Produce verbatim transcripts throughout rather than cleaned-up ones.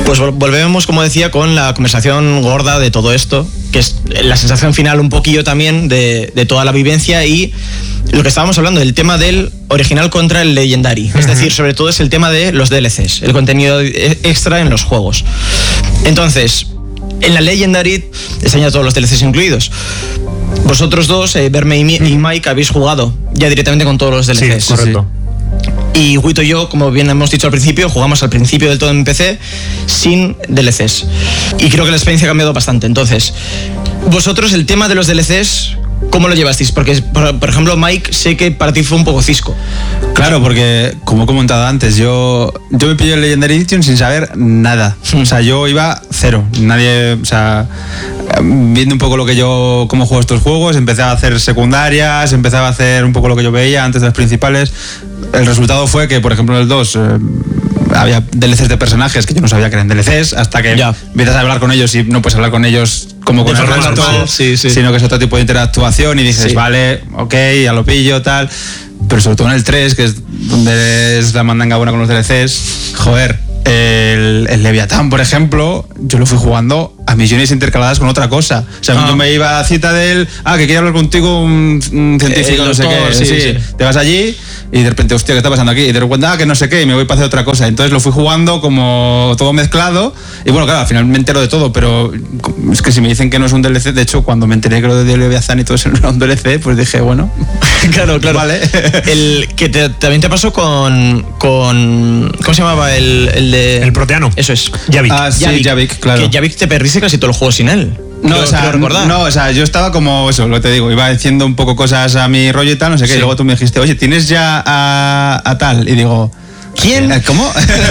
Pues volvemos, como decía, con la conversación gorda de todo esto, que es la sensación final un poquillo también de, de toda la vivencia y lo que estábamos hablando, el tema del original contra el Legendary. Uh-huh. Es decir, sobre todo es el tema de los D L Cs, el contenido extra en los juegos. Entonces, en la Legendary están ya todos los D L Cs incluidos. Vosotros dos, eh, Verme y, uh-huh. y Mike, habéis jugado ya directamente con todos los D L Cs. Sí, correcto. Sí. Y Huito y yo, como bien hemos dicho al principio, jugamos al principio del todo en P C sin D L Cs. Y creo que la experiencia ha cambiado bastante. Entonces, vosotros el tema de los D L Cs, ¿cómo lo llevasteis? Porque, por, por ejemplo, Mike, sé que para ti fue un poco cisco. Claro, porque, como he comentado antes, yo, yo me pillé el Legendary Edition sin saber nada. O sea, yo iba cero. Nadie, o sea, viendo un poco lo que yo, cómo juego estos juegos, empecé a hacer secundarias, empezaba a hacer un poco lo que yo veía antes de las principales. El resultado fue que, por ejemplo, en el dos eh, había D L Cs de personajes que yo no sabía que eran D L Cs, hasta que ya empiezas a hablar con ellos y no puedes hablar con ellos como con el resto, sí, sí. sino que es otro tipo de interactuación y dices, sí. vale, ok, ya lo pillo, tal. Pero sobre todo en el tres, que es donde es la mandanga buena con los D L Cs, joder, el, el Leviatán, por ejemplo, yo lo fui jugando a misiones intercaladas con otra cosa. O sea, ah. yo me iba a Citadel, ah, que quiere hablar contigo un, un científico, eh, no sé qué, sí, sí. sí. Te vas allí y de repente, hostia, ¿qué está pasando aquí? Y te das cuenta, ah, que no sé qué, y me voy para hacer otra cosa. Entonces lo fui jugando como todo mezclado y bueno, claro, al final me entero de todo, pero es que si me dicen que no es un D L C, de hecho, cuando me enteré que lo de Leviatán y todo eso no era un D L C, pues dije, bueno, claro, claro. Vale. El que te, también te pasó con, con ¿cómo se llamaba? El, el de... El proteano. Eso es. Javik. Ah, sí, Javik, Javik, claro. Que Javik te perdiste casi todo el juego sin él. No, creo, o sea, no, o sea, yo estaba como eso, lo que te digo, iba haciendo un poco cosas a mi rollo y tal, no sé qué, sí. y luego tú me dijiste, oye, ¿tienes ya a, a tal? Y digo, ¿quién? ¿Cómo?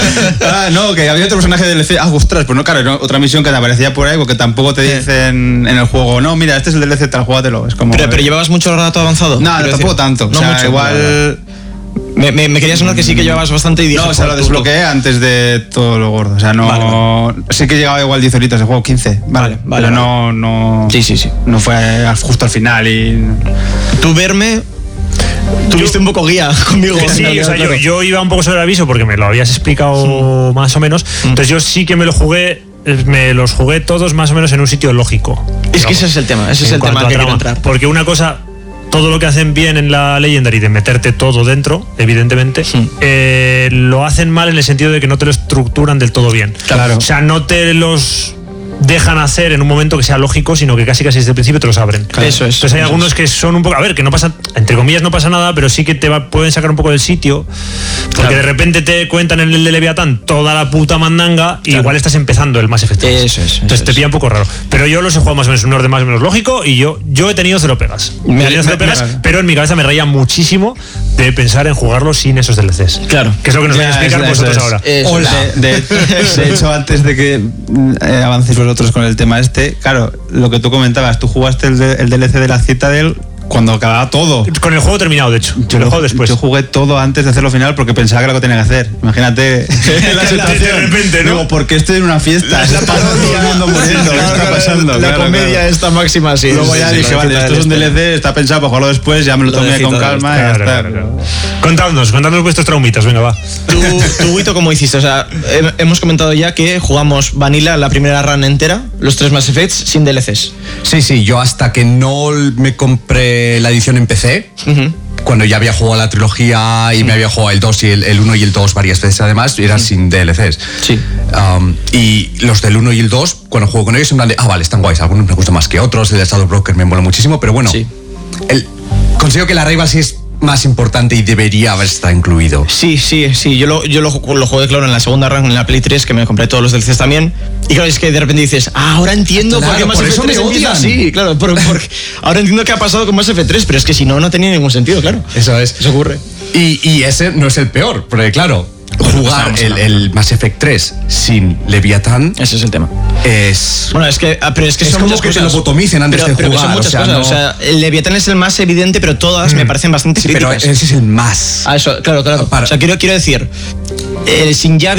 ah, no, que había otro personaje de D L C, ah, ostras, pues no, claro, no, otra misión que te aparecía por ahí, porque tampoco te dicen en el juego, no, mira, este es el D L C, tal, júgatelo. Es como, pero, pero llevabas mucho rato avanzado. No, no tampoco tanto, no o sea, mucho, igual... Me, me, me quería sonar que sí que llevabas bastante y dije... No, o sea, lo desbloqueé antes de todo lo gordo. O sea, no... Vale, vale. Sí que llegaba igual diez horitas de juego, quince. Vale, vale. Pero vale. no... no sí, sí, sí. No fue justo al final y... Tú, Verme... Tuviste yo, un poco guía conmigo. Sí, o sea, yo, yo iba un poco sobre aviso porque me lo habías explicado mm. más o menos. Mm. Entonces yo sí que me lo jugué... Me los jugué todos más o menos en un sitio lógico. Es digamos. que ese es el tema. Ese es el tema al que quiero entrar. Porque una cosa... Todo lo que hacen bien en la Legendary de meterte todo dentro, evidentemente, sí. eh, lo hacen mal en el sentido de que no te lo estructuran del todo bien. Claro. O sea, no te los dejan hacer en un momento que sea lógico, sino que casi casi desde el principio te los abren. Claro. Eso es. Entonces hay eso algunos es. que son un poco, a ver, que no pasa, entre comillas no pasa nada, pero sí que te va, pueden sacar un poco del sitio, porque claro. de repente te cuentan en el de Leviatán toda la puta mandanga y claro. igual estás empezando el Mass Effect. Eso es. Eso Entonces te es. pilla un poco raro. Pero yo los he jugado más o menos en un orden más o menos lógico y yo, yo he tenido cero pegas. Me, he tenido cero me, pegas, me, pero en mi cabeza me reía muchísimo de pensar en jugarlo sin esos D L Cs. Claro. Que es lo que nos ya, vais a explicar es, vosotros es. ahora. Eso Hola. De, de, de hecho, antes de que eh, avancéis vosotros con el tema este, claro, lo que tú comentabas, tú jugaste el, de, el D L C de la Citadel cuando acababa todo. Con el juego terminado, de hecho. Yo, lo juego después. Yo jugué todo antes de hacerlo final porque pensaba que era lo que tenía que hacer. Imagínate la situación. De repente, ¿no? Digo, porque estoy en una fiesta. La parodia. Todo el mundo muriendo. ¿Qué está pasando? La claro, comedia claro. esta máxima, sí. Luego sí, ya sí, dije, sí, vale, esto es un D L C, está pensado para jugarlo después, ya me lo, lo tomé con calma y ya está. Claro, claro. Contadnos, contadnos vuestros traumitas, venga, va. Tú, tú, Huito, ¿cómo hiciste? O sea, hemos comentado ya que jugamos Vanilla la primera run entera, los tres Mass Effects, sin D L Cs. Sí, sí, yo hasta que no me compré la edición en P C, uh-huh. cuando ya había jugado la trilogía y uh-huh. me había jugado el dos y el, el uno y el dos varias veces además, era uh-huh. sin D L Cs. Sí. Um, y los del uno y el dos, cuando juego con ellos, en plan de, ah, vale, están guays, algunos me gustan más que otros, el de Shadow Broker me mola muchísimo, pero bueno, sí. el, consigo que la Rival sí es más importante y debería haber estado incluido. Sí, sí, sí. Yo lo, yo lo, lo jugué, claro, en la segunda run, en la Play tres, que me compré todos los D L Cs también. Y claro, es que de repente dices, ah, ahora entiendo claro, por qué Mass Effect tres empieza así. Claro, por, por, ahora entiendo qué ha pasado con Mass Effect tres, pero es que si no, no tenía ningún sentido, claro. Eso es. Eso ocurre. Y, y ese no es el peor, porque claro, jugar el, el Mass Effect tres sin Leviatán. Ese es el tema. Es. Bueno, es que, pero es que es son como muchas que cosas. te lo botomicen antes pero, de pero jugar. Pero son muchas o sea, cosas. no... O sea, el Leviatán es el más evidente, pero todas mm. me parecen bastante sí, críticas. pero ese es el más. Ah, eso, claro, claro. Para. O sea, quiero, quiero decir, el sin Javik, sí,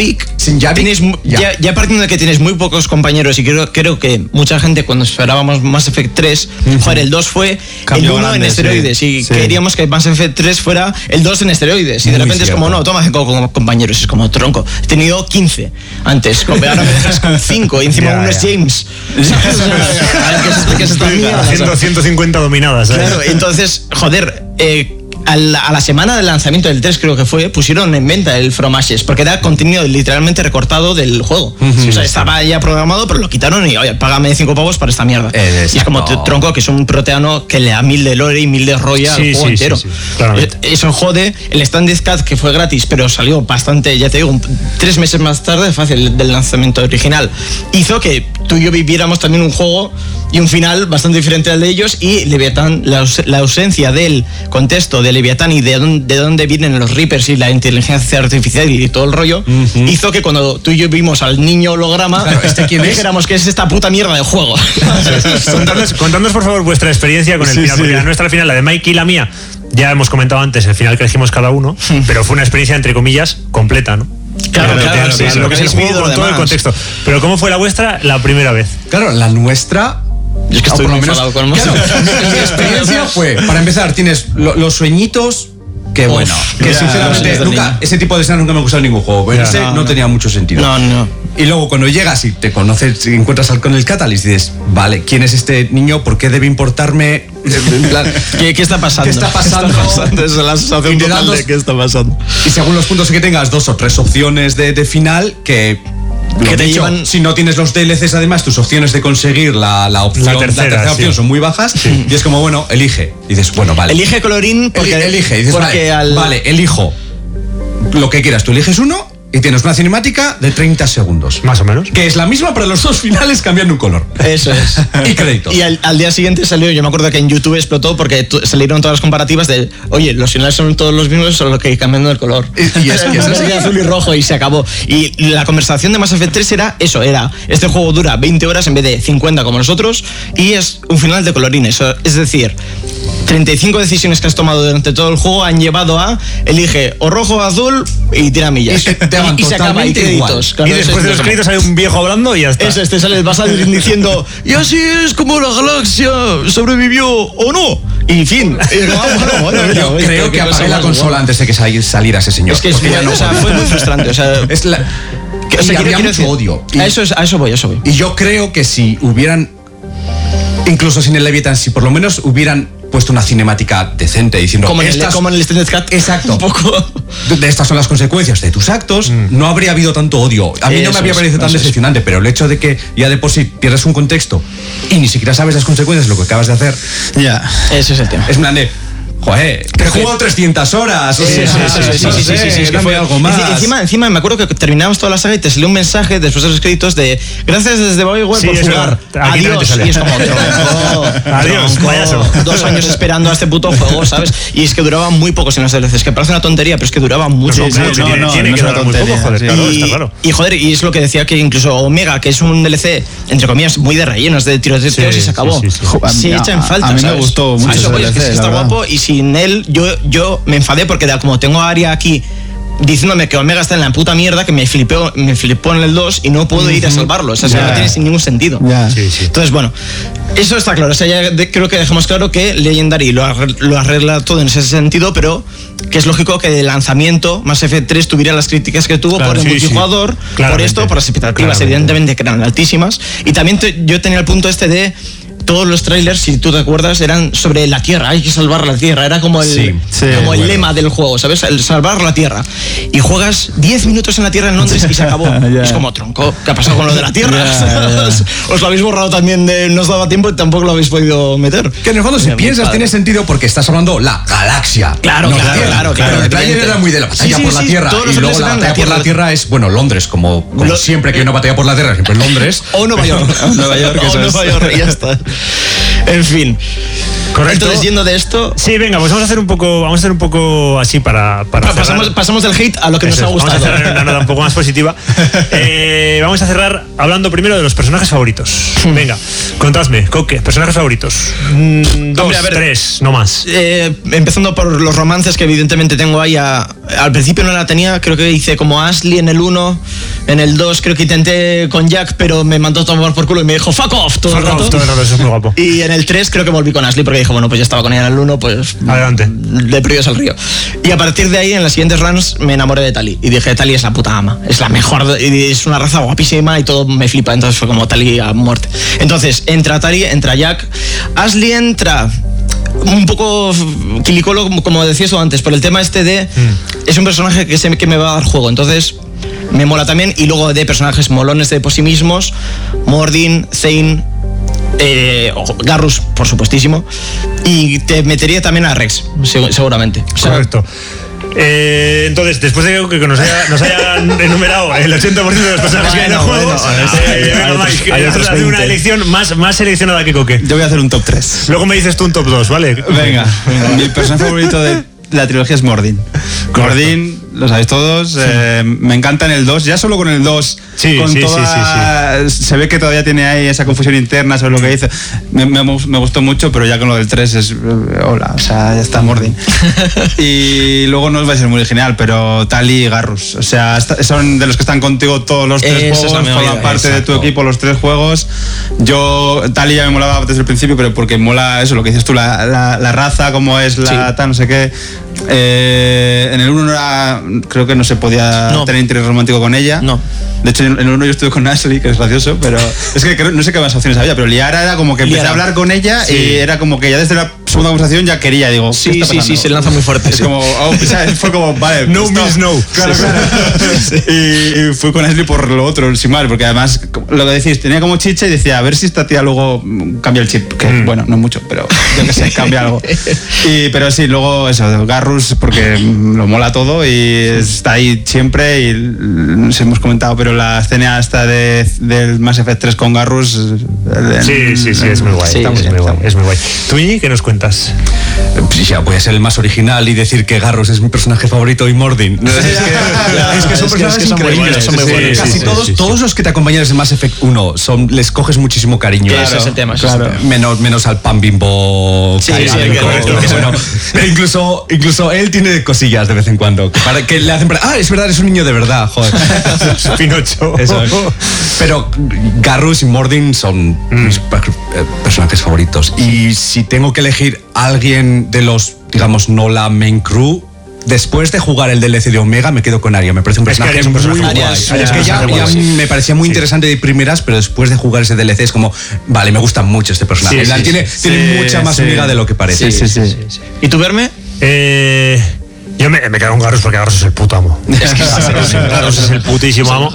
sin Yavik, tienes, ya. Ya, ya partiendo de que tienes muy pocos compañeros y creo, creo que mucha gente cuando esperábamos Mass Effect tres, uh-huh. joder, el dos fue Cambio el uno grande, en esteroides sí. y sí. queríamos que Mass Effect tres fuera el dos en esteroides y de muy repente cierto. Es como, no, toma cinco como compañeros, es como tronco. He tenido quince antes, ahora me dejas con cinco y encima yeah, uno yeah. es James. Haciendo ciento cincuenta dominadas. ¿sabes? Claro, entonces, joder, eh, A la, a la semana del lanzamiento del tres creo que fue, pusieron en venta el From Ashes, porque era contenido literalmente recortado del juego. Uh-huh, o sea, estaba ya programado, pero lo quitaron y, oye, págame cinco pavos para esta mierda. Eh, y es como tronco, que es un proteano que le da mil de lore y mil de roya sí, al juego sí, entero. Sí, sí, eso jode. El Standard Cat, que fue gratis, pero salió bastante, ya te digo, un, tres meses más tarde, fácil, del lanzamiento original, hizo que tú y yo viviéramos también un juego y un final bastante diferente al de ellos, y Leviatán, la, aus- la ausencia del contexto de Leviatán y de dónde, de dónde vienen los Reapers y la inteligencia artificial y todo el rollo, uh-huh. hizo que cuando tú y yo vimos al niño holograma, claro, ¿este quién es? Dijéramos que es esta puta mierda de juego. contadnos, contadnos por favor vuestra experiencia con el sí, final, sí. porque la nuestra al final, la de Mike y la mía, ya hemos comentado antes el final que elegimos cada uno, pero fue una experiencia entre comillas completa, ¿no? Claro, claro, claro, sí, claro, lo que es el juego con todo el contexto. Pero ¿cómo fue la vuestra la primera vez? Claro, la nuestra... Yo es que estoy muy enfadado con claro, mi experiencia fue, para empezar, tienes lo, los sueñitos, que Uf, bueno, que yeah, sinceramente no, nunca, ese tipo de escenas nunca me ha gustado en ningún juego, yeah, ese no, no, no tenía mucho sentido. No, no. Y luego cuando llegas y te conoces y encuentras al, con el Catalyst y dices, vale, ¿quién es este niño? ¿Por qué debe importarme? En plan, ¿Qué, ¿Qué está pasando? ¿Qué está pasando? ¿Qué está pasando? Es la sensación total dos, de qué está pasando. Y según los puntos que tengas, dos o tres opciones de, de final que... que te dicho, llevan... si no tienes los D L Cs, además tus opciones de conseguir la, la opción, la tercera, la tercera opción sí. son muy bajas, sí. y es como, bueno, elige. Y dices, bueno, vale. Elige colorín porque Eli- elige, y dices, porque vale, al... vale, elijo lo que quieras. Tú eliges uno y tienes una cinemática de treinta segundos. Más o menos. Que es la misma para los dos finales cambiando un color. Eso es. Y créditos. Y al, al día siguiente salió, yo me acuerdo que en YouTube explotó porque t- salieron todas las comparativas de, oye, los finales son todos los mismos, solo que cambiando el color. Y, y es que es así. De azul y rojo y se acabó. Y la conversación de Mass Effect tres era eso, era, este juego dura veinte horas en vez de cincuenta como nosotros y es un final de colorines. Es decir, treinta y cinco decisiones que has tomado durante todo el juego han llevado a, elige o rojo o azul y tira millas. Y, te y, y se acaba, y créditos. Claro, y después de los créditos sale un viejo hablando y ya está. Eso, este sale, vas a ir diciendo, y así es como la galaxia sobrevivió o no. Y fin. Y no, bueno, bueno, mira, yo ves, creo que apagué la consola igual. antes de que saliera ese señor. Es que es, fue, no, o sea, fue muy frustrante. O sea, es la, que, o sea, y había quiero, mucho quiero odio. Y, a, eso es, a eso voy, a eso voy. Y yo creo que si hubieran, incluso sin el Leviathan, si por lo menos hubieran puesto una cinemática decente diciendo como en el, estas, como en el Standard Cat. Exacto. Un poco. De estas son las consecuencias de tus actos, mm. no habría habido tanto odio. A mí eso no me había parecido es, tan decepcionante, es. Pero el hecho de que ya de por sí pierdes un contexto y ni siquiera sabes las consecuencias de lo que acabas de hacer. Ya, yeah. Ese es el tema. Es una de, joder, que he jugado trescientas horas. Sí, sí, sí, sí, sí, sí, sí, es que fue algo más. Encima, encima me acuerdo que terminamos toda la saga y te salió un mensaje después de los créditos de gracias desde BioWare por jugar. Adiós. Y es como, adiós, payaso. Dos años esperando a este puto juego, ¿sabes? Y es que duraba muy poco sin las D L Cs, que parece una tontería, pero es que duraba mucho. No, no, no, no, tiene que durar muy poco, joder, claro, está claro. Y joder, y es lo que decía que incluso Omega, que es un D L C, entre comillas, muy de rellenos, de tiroteos y se acabó. Se echa en falta. A mí me gustó mucho. Eso, es que está guapo y sin él yo yo me enfadé porque como tengo a Aria aquí diciéndome que Omega está en la puta mierda, que me flipó, me flipó en el dos y no puedo uh-huh. ir a salvarlo. O sea, yeah. no tiene sin ningún sentido. Yeah. Sí, sí. Entonces, bueno, eso está claro. O sea, ya de, creo que dejamos claro que Legendary lo arregla, lo arregla todo en ese sentido, pero que es lógico que de lanzamiento Mass Effect tres tuviera las críticas que tuvo claro, por el sí, multijugador, sí. por esto, por las expectativas, claramente. Evidentemente que eran altísimas. Y también te, yo tenía el punto este de todos los trailers, si tú te acuerdas, eran sobre la Tierra, hay que salvar la Tierra, era como el, sí, sí, como el bueno. lema del juego, ¿sabes? El salvar la Tierra. Y juegas diez minutos en la Tierra en Londres y se acabó. Yeah. Es como, tronco, ¿qué ha pasado con lo de la Tierra? Yeah, yeah. Os lo habéis borrado también, de, no os daba tiempo y tampoco lo habéis podido meter. Que en el fondo, si piensas, padre. Tiene sentido porque estás hablando la galaxia. Claro, no claro, claro, claro, claro. claro. El trailer era muy de la batalla sí, sí, por la sí, Tierra y luego la batalla por la Tierra es, bueno, Londres, como, como lo, siempre que hay una batalla por la Tierra, siempre en Londres. O Nueva York. Nueva York, o Nueva York, y ya está. En fin. Correcto. Entonces, yendo de esto. Sí, venga, pues vamos a hacer un poco, vamos a hacer un poco así para. para pasamos, pasamos del hate a lo que Eso nos ha es, gustado. Vamos a hacer una nota un poco más positiva. eh, vamos a cerrar hablando primero de los personajes favoritos. Venga, contadme, Coque, personajes favoritos. Mm, dos, Hombre, a ver, tres, no más. Eh, empezando por los romances que evidentemente tengo ahí. A, al principio no la tenía, creo que hice como Ashley en el uno. En el dos creo que intenté con Jack, pero me mandó a tomar por culo y me dijo fuck off todo Fuck el rato. off, todo el rato, eso es muy guapo. Y en el tres creo que volví con Ashley porque dijo, bueno, pues ya estaba con ella en el uno, pues Adelante. de perdidos al río. Y a partir de ahí, en las siguientes runs, me enamoré de Tali. Y dije, Tali es la puta ama, es la mejor, y es una raza guapísima y todo me flipa. Entonces fue como Tali a muerte. Entonces, entra Tali, entra Jack. Ashley entra un poco quilicolo, como, como decías tú antes, por el tema este de... Mm. Es un personaje que, se, que me va a dar juego, entonces... Me mola también. Y luego de personajes molones de por sí mismos, Mordin, Zane, eh, Garrus, por supuestísimo. Y te metería también a Rex, seguramente. O sea, correcto. Eh, entonces, después de que nos, haya, nos hayan enumerado el ochenta por ciento de los personajes que hay en el juego, hacer una elección más, más seleccionada que Coque. Yo voy a hacer un top tres. Luego me dices tú un top dos, ¿vale? Venga, mi personaje favorito de la trilogía es Mordin. Mordin, lo sabéis todos, sí. eh, me encanta en el dos, ya solo con el dos, sí, con sí, toda, sí, sí, sí. se ve que todavía tiene ahí esa confusión interna sobre lo que dice, me, me, me gustó mucho, pero ya con lo del tres es, hola, o sea, ya está Mordin. Y luego no os va a ser muy original, pero Tali y Garrus, o sea, está, son de los que están contigo todos los tres Esa juegos, forman parte exacto. de tu equipo los tres juegos. Yo, Tali ya me molaba desde el principio, pero porque mola eso, lo que dices tú, la, la, la raza, cómo es la, sí. tal, no sé qué. Eh, en el uno no era, creo que no se podía no. tener interés romántico con ella. No. De hecho, en el uno yo estuve con Ashley, que es gracioso, pero es que creo, no sé qué más opciones había, pero Liara era como que empecé Liara. a hablar con ella sí. y era como que ya desde la segunda conversación ya quería, digo, sí, sí, sí, se lanza muy fuerte. Es sí. como, oh, o sea, fue como, vale, no stop. means no. Claro, sí, claro. Sí. Y, y fui con Ashley por lo otro, sin mal, porque además, lo que decís, tenía como chicha y decía, a ver si esta tía luego cambia el chip, que mm. bueno, no mucho, pero yo que sé, cambia algo. Y, pero sí, luego eso, Garrus, porque lo mola todo y está ahí siempre y nos hemos comentado, pero la escena esta de, del Mass Effect tres con Garrus el, sí, sí, sí, es muy guay, sí, es, muy guay es muy guay. ¿Tú, Iñi, qué nos cuentas? Pues ya voy a ser el más original y decir que Garrus es mi personaje favorito y Mordin. No, es, que, es que son es personajes que, es que increíbles, son muy buenos. Sí, casi sí, todos, sí, sí, todos sí. los que te acompañan en Mass Effect uno son, les coges muchísimo cariño. Claro, ese es el tema. Claro. Menos, menos al pan bimbo. Sí, sí, sí, bueno, pero incluso, incluso él tiene cosillas de vez en cuando que, para, que le hacen para, ah, es verdad, es un niño de verdad, joder. Pinocho. Eso es. Pero Garrus y Mordin son mm. mis personajes favoritos. Y si tengo que elegir a alguien de los, digamos, no la main crew, después de jugar el D L C de Omega me quedo con Aria. Me parece un personaje, es que un personaje muy guay. Es, es que ya, ya me parecía muy sí. interesante de primeras, pero después de jugar ese D L C es como, vale, me gusta mucho este personaje. Sí, sí, tiene, sí, tiene sí, mucha más sí. amiga de lo que parece. Sí, sí, sí, sí, sí. ¿Y tú, Verme? Eh... Yo me, me quedo con Garrus porque Garrus es el puto amo. Es que Garrus es el putísimo amo.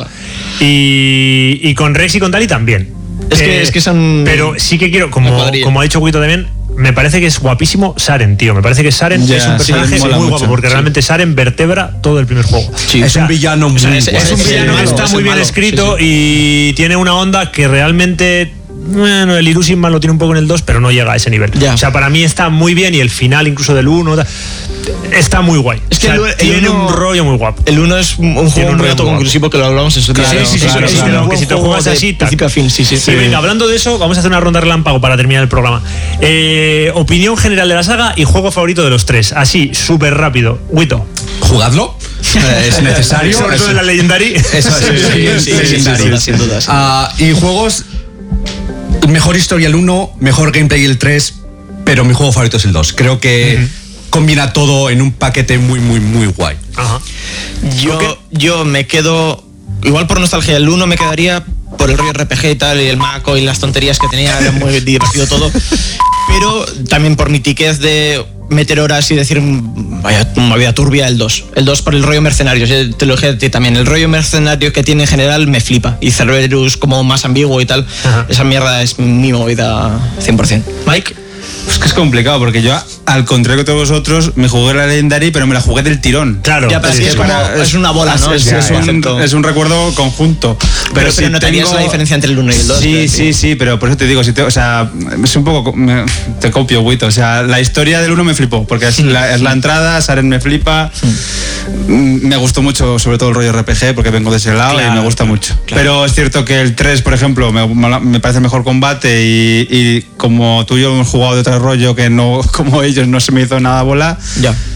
Y, y con Rex y con Tali también. Es que, eh, es que son... Pero sí que quiero, como, como ha dicho Guito también, me parece que es guapísimo Saren, tío. Me parece que Saren yeah, es un personaje sí, muy guapo mucho, porque sí. realmente Saren vertebra todo el primer juego. Sí, es o sea, un villano muy... O sea, es, es un villano que está muy bien escrito sí, sí. y tiene una onda que realmente... Bueno, el Illusion Man lo tiene un poco en el dos, pero no llega a ese nivel. Ya. O sea, para mí está muy bien y el final incluso del uno está muy guay. Es que o sea, el, tiene el uno, un rollo muy guapo. El uno es un, un juego un muy autoconclusivo que lo hablamos en su día. Sí, sí, sí, claro, sí, claro, claro, que si te juegas así, principio a fin, sí, sí. sí. Y venga, hablando de eso, vamos a hacer una ronda relámpago para terminar el programa. Eh, opinión general de la saga y juego favorito de los tres. Así, súper rápido. Guito. Jugadlo. Es necesario. Sobre todo en la Legendary. Eso es, sí, sí, sí, sí, sin duda, sin duda. Uh, y juegos... Mejor historia el uno, mejor gameplay el tres, pero mi juego favorito es el dos. Creo que uh-huh. combina todo en un paquete muy, muy, muy guay. Ajá. Yo, okay. yo me quedo, igual por nostalgia, el uno me quedaría por el rollo R P G y tal, y el Mako y las tonterías que tenía, era muy divertido todo. Pero también por mi tiquez de meter horas y decir, vaya, una vida turbia, el dos. El dos por el rollo mercenario, yo te lo dije a ti también. El rollo mercenario que tiene en general me flipa. Y Cerberus como más ambiguo y tal, ajá. esa mierda es mi movida cien por ciento. Mike. Pues que es complicado, porque yo, al contrario que todos vosotros, me jugué la Legendary, pero me la jugué del tirón. Claro. Ya, pero es, es, es, como, es una bola, ¿no? Es, ya, es, ya, un, es un recuerdo conjunto. Pero, pero, si pero no tenías tengo... la diferencia entre el uno y el dos. Sí, sí, sí, pero por eso te digo, si te, o sea, es un poco... Me, te copio, Guito. O sea, la historia del uno me flipó, porque es, la, es la entrada, Saren me flipa. Mm. Me gustó mucho, sobre todo el rollo R P G, porque vengo de ese lado claro, y me gusta claro, mucho. Claro. Pero es cierto que el tres, por ejemplo, me, me parece mejor combate y, y como tú y yo hemos jugado de otro rollo que no como ellos, no se me hizo nada bola. Ya.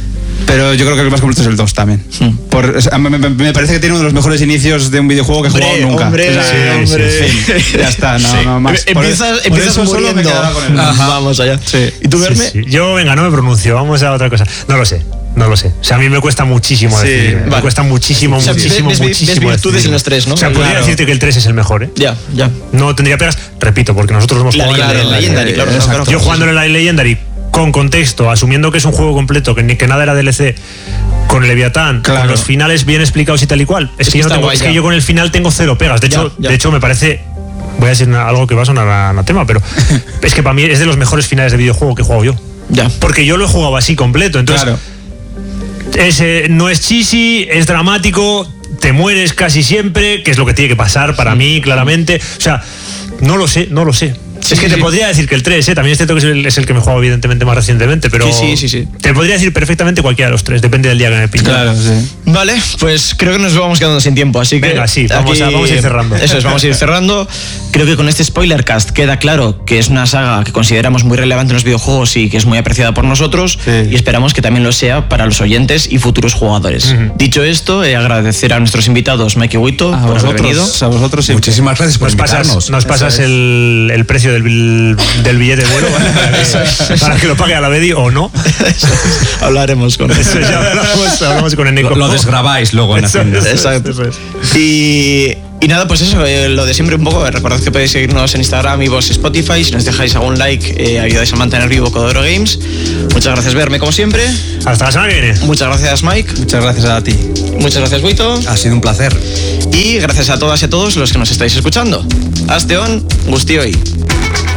Pero yo creo que el más completo es el dos también. Hmm. Por, o sea, me, me, me parece que tiene uno de los mejores inicios de un videojuego que he jugado nunca. Hombre, o sea, sí, hombre. Sí, sí. Ya está, no, sí. no más. Empiezas, empiezas solo me quedaba con el Ajá. Vamos allá. Sí. ¿Y tú, Verme? Sí, sí. Yo, venga, no me pronuncio, vamos a otra cosa. No lo sé. No lo sé. O sea, a mí me cuesta muchísimo sí, decidir. Vale. Me cuesta muchísimo, o sea, muchísimo, ves, muchísimo. Ves virtudes en los tres, ¿no? O sea, podría claro. decirte que el tres es el mejor, ¿eh? Ya, ya. No tendría pegas, repito, porque nosotros hemos jugado en el Legendary, claro. Yo claro, jugándole en la Legendary con contexto, asumiendo que es un juego completo, que, ni, que nada era D L C, con el Leviatán, claro. con los finales bien explicados y tal y cual. Es, es, que, yo no tengo, es que yo con el final tengo cero pegas. De hecho, ya, ya. De hecho me parece... Voy a decir algo que va a sonar anatema, pero es que para mí es de los mejores finales de videojuego que he jugado yo. Ya. Porque yo lo he jugado así completo. Entonces, claro. es, eh, no es cheesy, es dramático, te mueres casi siempre, que es lo que tiene que pasar para sí. mí, claramente. O sea, no lo sé, no lo sé. Sí, es que sí, te sí. podría decir que el tres, ¿eh? También es cierto que es el, es el que me he jugado evidentemente más recientemente, pero sí, sí, sí, sí. te podría decir perfectamente cualquiera de los tres, depende del día que me pinte. Claro, sí. Vale, pues creo que nos vamos quedando sin tiempo, así que... Venga, sí, vamos, aquí, a, vamos a ir cerrando. Eso es, vamos a ir cerrando. Creo que con este Spoilercast queda claro que es una saga que consideramos muy relevante en los videojuegos y que es muy apreciada por nosotros sí. y esperamos que también lo sea para los oyentes y futuros jugadores. Uh-huh. Dicho esto, eh, agradecer a nuestros invitados Mike y Wito a por vosotros, haber venido. A vosotros sí. Muchísimas gracias por nos invitarnos. Pasas, nos pasas el, el precio del... del billete de vuelo para que lo pague a la Bedi o no. Hablaremos con eso. Ya hablamos, hablamos con el Nico. Lo, lo desgrabáis luego en Hacienda. Exacto. Eso es. Y, y nada, pues eso, eh, lo de siempre un poco. Recordad que podéis seguirnos en Instagram y vos Spotify. Si nos dejáis algún like, eh, ayudáis a mantener vivo Codoro Games. Muchas gracias, Verme, como siempre. Hasta la semana que viene. Muchas gracias, Mike. Muchas gracias a ti. Muchas gracias, Wito. Ha sido un placer. Y gracias a todas y a todos los que nos estáis escuchando. Hasta on, guztioi.